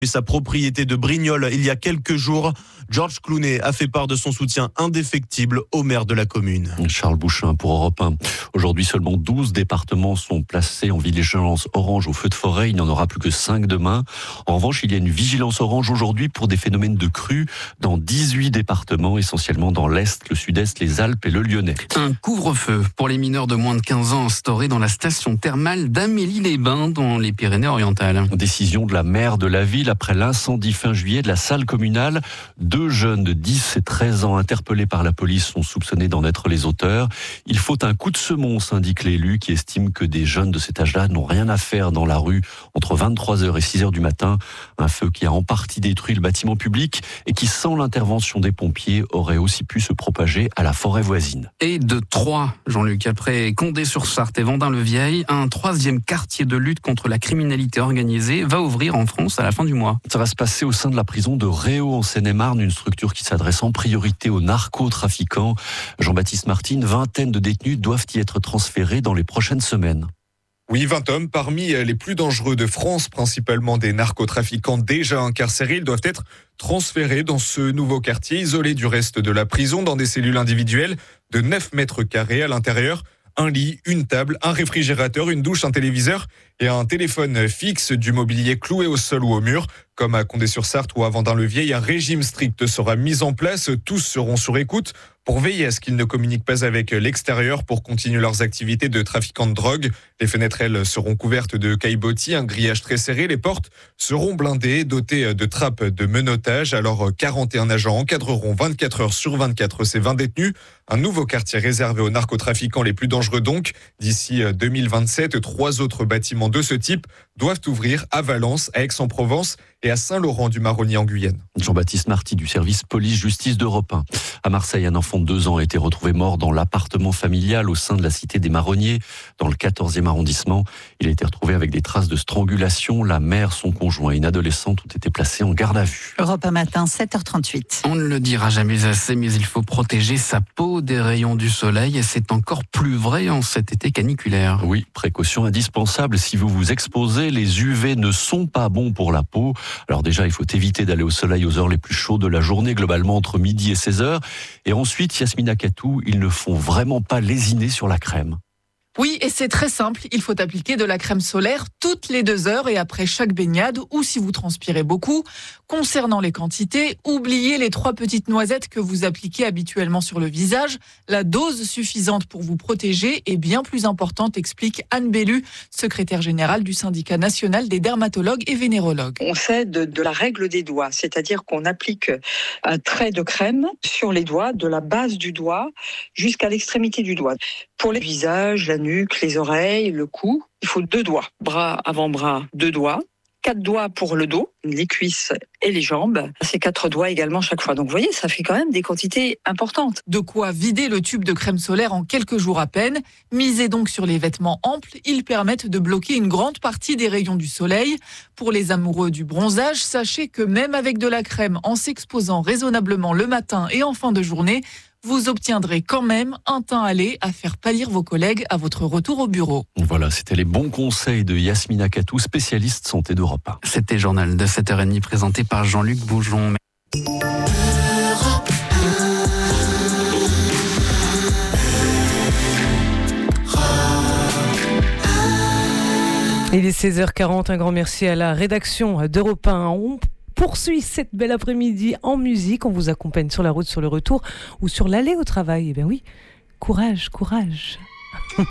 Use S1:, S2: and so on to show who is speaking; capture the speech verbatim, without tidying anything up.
S1: sa propriété de Brignoles il y a quelques jours. Georges Clooney a fait part de son soutien indéfectible au maire de la commune.
S2: Charles Bouchin pour Europe un. Aujourd'hui, seulement douze départements sont placés en vigilance orange au feu de forêt. Il n'y en aura plus que cinq demain. En revanche, il y a une vigilance orange aujourd'hui pour des phénomènes de crues dans dix-huit départements, essentiellement dans l'Est, le Sud-Est, les Alpes et le Lyonnais.
S3: Un couvre-feu pour les mineurs de moins de quinze ans instauré dans la station thermale d'Amélie-les-Bains dans les Pyrénées-Orientales.
S2: Décision de la maire de la ville après l'incendie fin juillet de la salle communale. Deux jeunes de dix et treize ans interpellés par la police sont soupçonnés d'en être les auteurs. Il faut un coup de semonce, indique l'élu, qui estime que des jeunes de cet âge-là n'ont rien à faire dans la rue entre vingt-trois heures et six heures du matin. Un feu qui a en partie détruit le bâtiment public et qui, sans l'intervention des pompiers, aurait aussi pu se propager à la forêt voisine.
S3: Et de Troyes, Jean-Luc, après Condé-sur-Sarthe et Vendin-le-Vieil, un troisième quartier de lutte contre la criminalité organisée va ouvrir en France à la fin du mois.
S2: Ça va se passer au sein de la prison de Réau en Seine-et-Marne, une structure qui s'adresse en priorité aux narcotrafiquants. Jean-Baptiste Martin, une vingtaine de détenus doivent y être transférés dans les prochaines semaines.
S4: Oui, vingt hommes parmi les plus dangereux de France, principalement des narcotrafiquants déjà incarcérés. Ils doivent être transférés dans ce nouveau quartier, isolé du reste de la prison, dans des cellules individuelles de neuf mètres carrés à l'intérieur. Un lit, une table, un réfrigérateur, une douche, un téléviseur et un téléphone fixe, du mobilier cloué au sol ou au mur. Comme à Condé-sur-Sarthe ou à Vendin-le-Vieil, un régime strict sera mis en place. Tous seront sur écoute pour veiller à ce qu'ils ne communiquent pas avec l'extérieur pour continuer leurs activités de trafiquants de drogue. Les fenêtres, elles, seront couvertes de caillebotis, un grillage très serré. Les portes seront blindées, dotées de trappes de menottage. Alors, quarante et un agents encadreront vingt-quatre heures sur vingt-quatre ces vingt détenus. Un nouveau quartier réservé aux narcotrafiquants les plus dangereux donc. D'ici deux mille vingt-sept, trois autres bâtiments de ce type doivent ouvrir à Valence, à Aix-en-Provence et à Saint-Laurent-du-Maroni en Guyane.
S2: Jean-Baptiste Marty du service police-justice d'Europe un. À Marseille, un enfant de deux ans a été retrouvé mort dans l'appartement familial au sein de la cité des Marronniers, dans le quatorzième arrondissement. Il a été retrouvé avec des traces de strangulation. La mère, son conjoint et une adolescente ont été placés en garde à vue.
S5: Europe un matin, sept heures trente-huit.
S3: On ne le dira jamais assez, mais il faut protéger sa peau des rayons du soleil et c'est encore plus vrai en cet été caniculaire.
S2: Oui, précaution indispensable si vous vous exposez. Les U V ne sont pas bons pour la peau. Alors déjà, il faut éviter d'aller au soleil aux heures les plus chaudes de la journée, globalement entre midi et seize heures. Et ensuite, Yasmina Katou, ils ne font vraiment pas lésiner sur la crème.
S6: Oui, et c'est très simple, il faut appliquer de la crème solaire toutes les deux heures et après chaque baignade ou si vous transpirez beaucoup. Concernant les quantités, oubliez les trois petites noisettes que vous appliquez habituellement sur le visage. La dose suffisante pour vous protéger est bien plus importante, explique Anne Bellu, secrétaire générale du syndicat national des dermatologues et vénérologues.
S7: On fait de, de la règle des doigts, c'est-à-dire qu'on applique un trait de crème sur les doigts, de la base du doigt jusqu'à l'extrémité du doigt. Pour les visages, la nuque, les oreilles, le cou, il faut deux doigts. Bras, avant-bras, deux doigts. Quatre doigts pour le dos, les cuisses et les jambes. C'est quatre doigts également chaque fois. Donc vous voyez, ça fait quand même des quantités importantes.
S6: De quoi vider le tube de crème solaire en quelques jours à peine. Misez donc sur les vêtements amples. Ils permettent de bloquer une grande partie des rayons du soleil. Pour les amoureux du bronzage, sachez que même avec de la crème, en s'exposant raisonnablement le matin et en fin de journée, vous obtiendrez quand même un teint allé à faire pâlir vos collègues à votre retour au bureau.
S2: Voilà, c'était les bons conseils de Yasmina Katou, spécialiste santé d'Europe un.
S3: C'était Journal de sept heures trente présenté par Jean-Luc Boujon.
S8: Il est seize heures quarante, un grand merci à la rédaction d'Europe un. On poursuit cette belle après-midi en musique. On vous accompagne sur la route, sur le retour ou sur l'aller au travail. Eh bien oui, courage, courage.